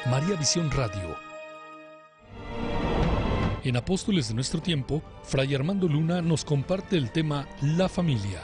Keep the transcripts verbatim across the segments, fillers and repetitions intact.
María Visión Radio. En Apóstoles de nuestro tiempo, Fray Armando Luna nos comparte el tema La familia.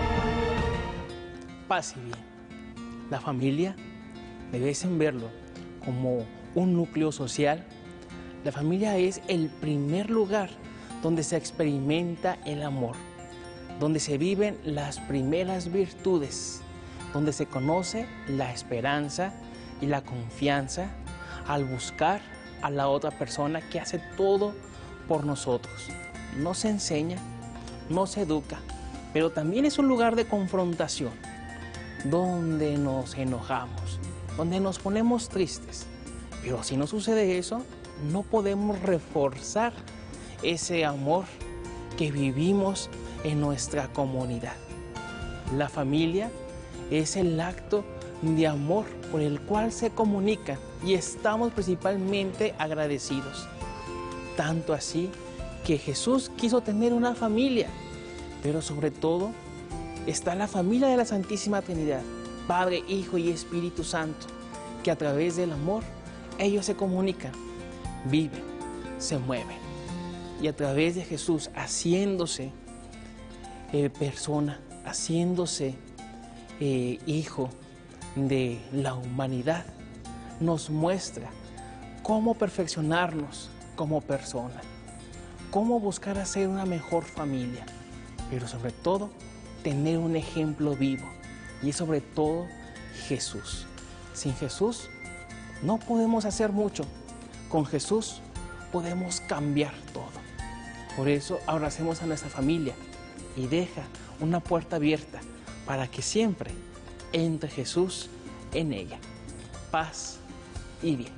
Paz y bien. La familia, debes verlo como un núcleo social. La familia es el primer lugar donde se experimenta el amor, donde se viven las primeras virtudes, donde se conoce la esperanza y la confianza al buscar a la otra persona que hace todo por nosotros. No se enseña, no se educa, pero también es un lugar de confrontación, donde nos enojamos, donde nos ponemos tristes. Pero si no sucede eso, no podemos reforzar ese amor que vivimos en nuestra comunidad. La familia es el acto de amor por el cual se comunica y estamos principalmente agradecidos. Tanto así que Jesús quiso tener una familia, pero sobre todo está la familia de la Santísima Trinidad, Padre, Hijo y Espíritu Santo, que a través del amor ellos se comunican, viven, se mueven. Y a través de Jesús haciéndose eh, persona, haciéndose eh, Hijo de la humanidad, nos muestra cómo perfeccionarnos como persona, cómo buscar hacer una mejor familia, pero sobre todo tener un ejemplo vivo, y es sobre todo Jesús. Sin Jesús no podemos hacer mucho, con Jesús podemos cambiar todo. Por eso abracemos a nuestra familia y deja una puerta abierta para que siempre entre Jesús en ella. Paz y bien.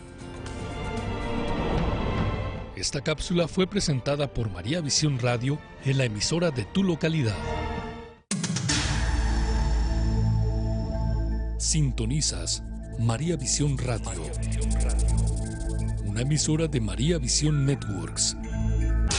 Esta cápsula fue presentada por María Visión Radio en la emisora de tu localidad. Sintonizas María Visión Radio, una emisora de María Visión Networks.